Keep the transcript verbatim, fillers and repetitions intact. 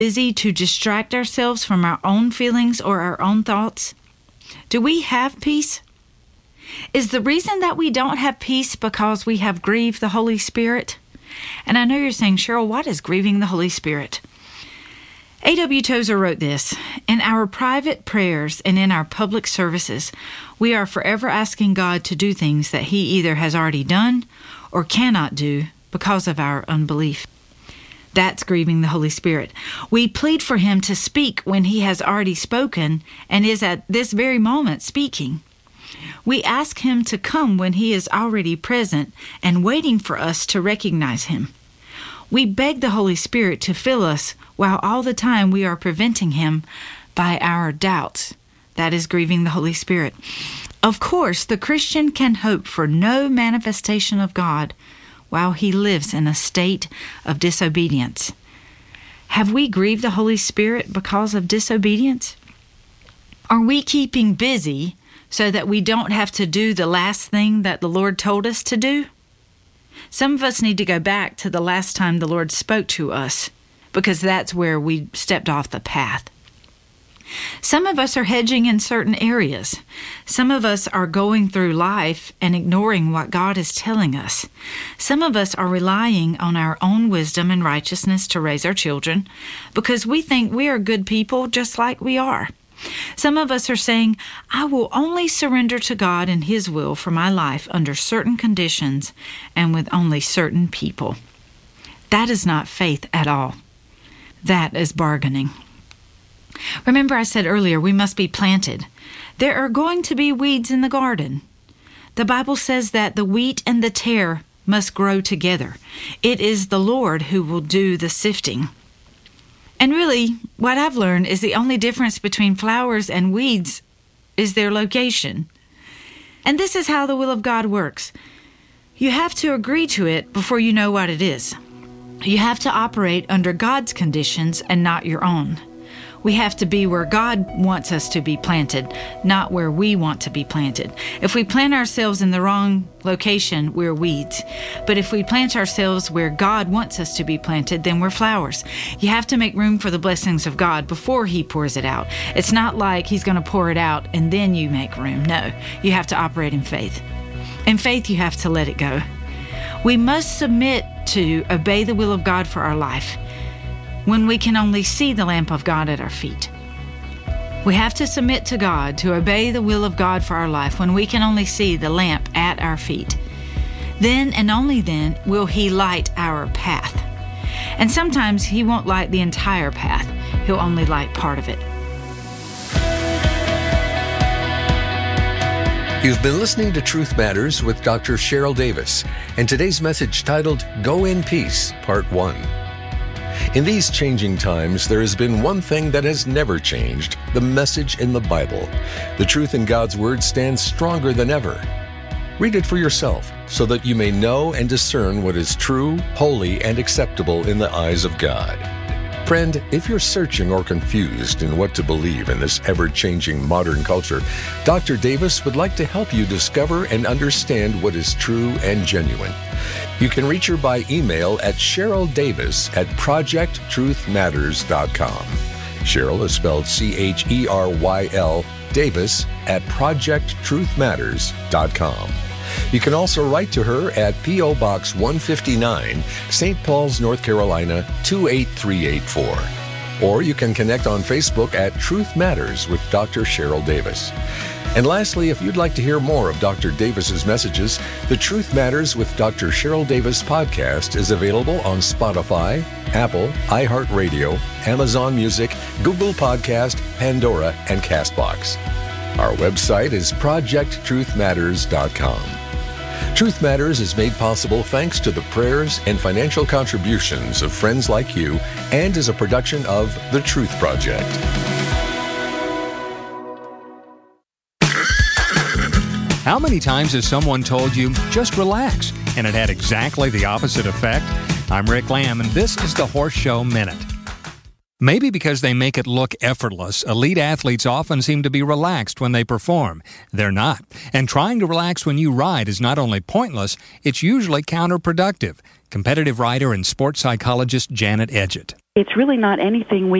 busy to distract ourselves from our own feelings or our own thoughts? Do we have peace? Is the reason that we don't have peace because we have grieved the Holy Spirit? And I know you're saying, Cheryl, what is grieving the Holy Spirit? A W Tozer wrote this: in our private prayers and in our public services, we are forever asking God to do things that He either has already done or cannot do because of our unbelief. That's grieving the Holy Spirit. We plead for Him to speak when He has already spoken and is at this very moment speaking. We ask Him to come when He is already present and waiting for us to recognize Him. We beg the Holy Spirit to fill us while all the time we are preventing Him by our doubts. That is grieving the Holy Spirit. Of course, the Christian can hope for no manifestation of God while he lives in a state of disobedience. Have we grieved the Holy Spirit because of disobedience? Are we keeping busy so that we don't have to do the last thing that the Lord told us to do? Some of us need to go back to the last time the Lord spoke to us, because that's where we stepped off the path. Some of us are hedging in certain areas. Some of us are going through life and ignoring what God is telling us. Some of us are relying on our own wisdom and righteousness to raise our children because we think we are good people just like we are. Some of us are saying, I will only surrender to God and His will for my life under certain conditions and with only certain people. That is not faith at all. That is bargaining. Remember, I said earlier, we must be planted. There are going to be weeds in the garden. The Bible says that the wheat and the tare must grow together. It is the Lord who will do the sifting. And really, what I've learned is the only difference between flowers and weeds is their location. And this is how the will of God works. You have to agree to it before you know what it is. You have to operate under God's conditions and not your own. We have to be where God wants us to be planted, not where we want to be planted. If we plant ourselves in the wrong location, we're weeds. But if we plant ourselves where God wants us to be planted, then we're flowers. You have to make room for the blessings of God before He pours it out. It's not like He's going to pour it out and then you make room. No, you have to operate in faith. In faith, you have to let it go. We must submit to obey the will of God for our life when we can only see the lamp of God at our feet. We have to submit to God to obey the will of God for our life when we can only see the lamp at our feet. Then and only then will He light our path. And sometimes He won't light the entire path. He'll only light part of it. You've been listening to Truth Matters with Doctor Cheryl Davis, and today's message titled Go in Peace, Part one. In these changing times, there has been one thing that has never changed: the message in the Bible. The truth in God's Word stands stronger than ever. Read it for yourself so that you may know and discern what is true, holy, and acceptable in the eyes of God. Friend, if you're searching or confused in what to believe in this ever-changing modern culture, Doctor Davis would like to help you discover and understand what is true and genuine. You can reach her by email at Cheryl Davis at project truth matters dot com. Cheryl is spelled C H E R Y L, Davis at project truth matters dot com. You can also write to her at P O Box one fifty-nine, Saint Paul's, North Carolina, two eight three eight four. Or you can connect on Facebook at Truth Matters with Doctor Cheryl Davis. And lastly, if you'd like to hear more of Doctor Davis's messages, the Truth Matters with Doctor Cheryl Davis podcast is available on Spotify, Apple, iHeartRadio, Amazon Music, Google Podcast, Pandora, and CastBox. Our website is project truth matters dot com. Truth Matters is made possible thanks to the prayers and financial contributions of friends like you, and is a production of The Truth Project. How many times has someone told you, just relax, and it had exactly the opposite effect? I'm Rick Lamb, and this is the Horse Show Minute. Maybe because they make it look effortless, elite athletes often seem to be relaxed when they perform. They're not. And trying to relax when you ride is not only pointless, it's usually counterproductive. Competitive rider and sports psychologist Janet Edgett. It's really not anything we